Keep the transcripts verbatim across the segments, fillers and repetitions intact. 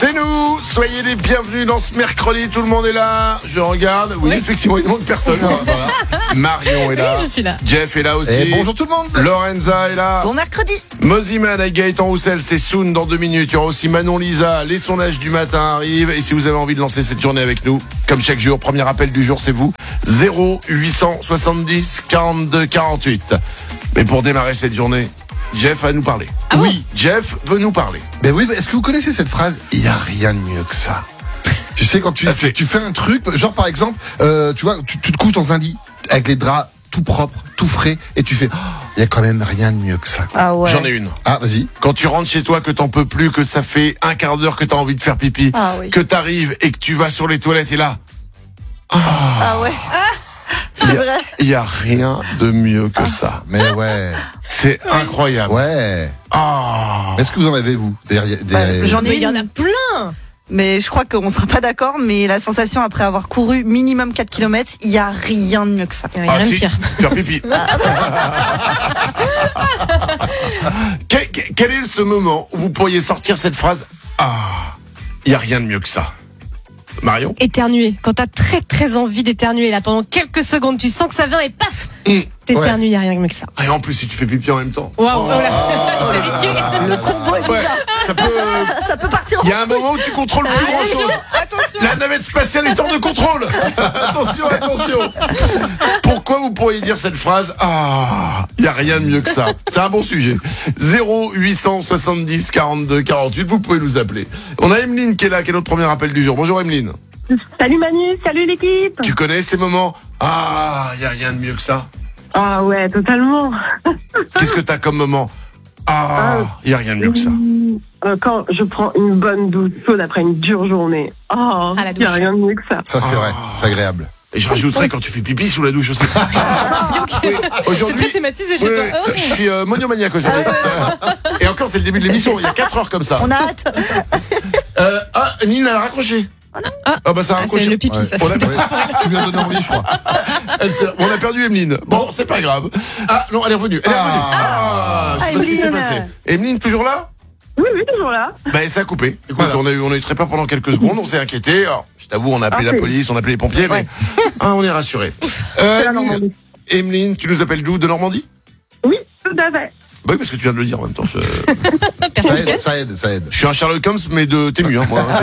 C'est nous, soyez les bienvenus dans ce mercredi, tout le monde est là, je regarde, oui, oui. effectivement il manque personne, voilà. Marion est là, oui, je suis là, Jeff est là aussi, et bonjour tout le monde, Lorenza est là, bon mercredi, Moziman avec Gaëtan Roussel, c'est Soun dans deux minutes, il y aura aussi Manon Lisa, les sondages du matin arrivent, et si vous avez envie de lancer cette journée avec nous, comme chaque jour, premier appel du jour c'est vous, zéro huit cent soixante-dix quarante-deux quarante-huit. Mais pour démarrer cette journée, Jeff va nous parler. Ah oui, bon Jeff veut nous parler. Ben oui, est-ce que vous connaissez cette phrase? Il n'y a rien de mieux que ça. Tu sais, quand tu, ah, tu, tu fais un truc, genre par exemple, euh, tu vois, tu, tu te couches dans un lit avec les draps tout propres, tout frais, et tu fais, il oh, y a quand même rien de mieux que ça. Ah ouais. J'en ai une. Ah, vas-y. Quand tu rentres chez toi, que t'en peux plus, que ça fait un quart d'heure que t'as envie de faire pipi, ah, oui. que t'arrives et que tu vas sur les toilettes et là. Oh. Ah ouais. Ah, c'est vrai. Il y a rien de mieux que ah. ça. Mais ouais. C'est incroyable. Ouais. Oh. Est-ce que vous en avez, vous des, des... Bah, J'en ai, il y en a plein. Mais je crois qu'on sera pas d'accord, mais la sensation après avoir couru minimum quatre kilomètres, il y a rien de mieux que ça. Il y a ah, rien si. de pire. Faire pipi. quel, quel est ce moment où vous pourriez sortir cette phrase? Ah, il y a rien de mieux que ça. Marion? Éternuer. Quand t'as très très envie d'éternuer là pendant quelques secondes, tu sens que ça vient et paf, mmh. t'éternues, il ouais. y a rien de mieux que ça. Et en plus si tu fais pipi en même temps. Waouh, wow, oh, oh, c'est risqué. Le combo est ouais, ça peut ça peut partir. Il y a un moment où tu contrôles plus grand chose. Attention. La navette spatiale est hors de contrôle. Attention, attention. Pourquoi vous pourriez dire cette phrase? Ah, il y a rien de mieux que ça. C'est un bon sujet. zéro huit cent soixante-dix quarante-deux quarante-huit, vous pouvez nous appeler. On a Emeline qui est là, qui est notre premier appel du jour. Bonjour Emeline. Salut Manu, salut l'équipe. Tu connais ces moments? Ah, il n'y a rien de mieux que ça. Ah ouais, totalement. Qu'est-ce que t'as comme moment? Ah, il n'y a rien de mieux que ça. Euh, quand je prends une bonne douche chaude après une dure journée. Oh, il n'y a rien de mieux que ça. Ça c'est ah. vrai, c'est agréable. Et je rajouterais quand tu fais pipi sous la douche aussi. Okay. Oui. C'est très thématisé chez oui, toi. Oh. Je suis euh, monomaniaque aujourd'hui. Et encore, c'est le début de l'émission. Il y a quatre heures comme ça. On a hâte. Euh, ah, Nina, elle a raccroché. Ah, ah bah ça a ah, raccroché. C'est le pipi, ouais. ça. On a... Tu viens de donner envie, je crois. Elle, on a perdu Emeline. Bon, c'est pas grave. Ah non, elle est revenue. Elle est revenue. Ah, ah, je sais pas ce qui s'est passé. Emeline, toujours là? Oui, oui, toujours là. Bah, ça a coupé. Écoute, voilà. on a eu, on a eu très peur pendant quelques secondes, on s'est inquiété. Alors, je t'avoue, on a appelé ah, la police, on a appelé les pompiers, ouais. mais ah, on est rassurés. Euh, Emeline, Emeline, tu nous appelles d'où? De Normandie? Oui, tout à fait. Bah oui, parce que tu viens de le dire en même temps. Je... ça, aide, ça aide, ça aide. Je suis un Sherlock Holmes, mais de Tému. Hein, moi.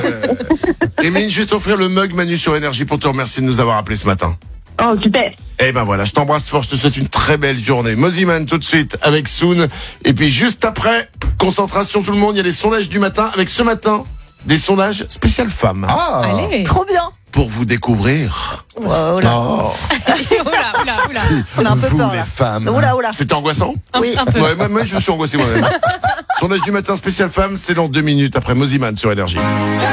Emeline, je vais t'offrir le mug Manu sur Énergie pour te remercier de nous avoir appelés ce matin. Oh, super. Eh ben voilà, je t'embrasse fort, je te souhaite une très belle journée. Moziman tout de suite avec Soun. Et puis juste après, concentration tout le monde, il y a les sondages du matin. Avec ce matin, des sondages spécial femmes. Ah, allez. Trop bien. Pour vous découvrir. Oh là. Oh. oula, oula, oula. On a un peu vous peur, les là. femmes. Oula, oula. C'était angoissant? Oui. Un peu. Ouais, moi, moi je me suis angoissé moi-même. Sondage du matin spécial femmes, c'est dans deux minutes après Moziman sur Énergie.